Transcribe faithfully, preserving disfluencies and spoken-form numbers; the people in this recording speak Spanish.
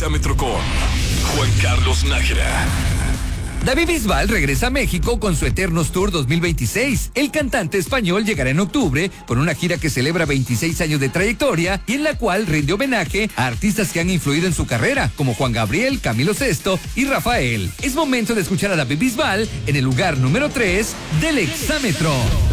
Exámetro con Juan Carlos Nájera. David Bisbal regresa a México con su Eternos Tour dos mil veintiséis. El cantante español llegará en octubre con una gira que celebra veintiséis años de trayectoria y en la cual rinde homenaje a artistas que han influido en su carrera, como Juan Gabriel, Camilo Sesto y Rafael. Es momento de escuchar a David Bisbal en el lugar número tres del Exámetro.